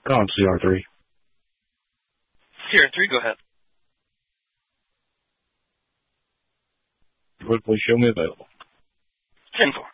On CR3. CR3, go ahead. Would please show me available. 10-4.